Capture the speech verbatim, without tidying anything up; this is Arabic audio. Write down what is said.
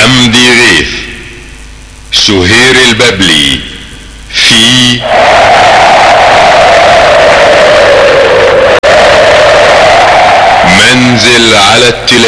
حمدي غيث، سهير البابلي في منزل على التلال.